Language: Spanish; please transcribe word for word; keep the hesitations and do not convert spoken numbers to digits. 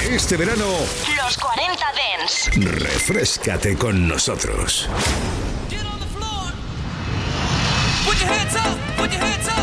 Este verano, Los cuarenta Dance. refréscate con nosotros. Get on the floor. Put your hands up. Put your hands up.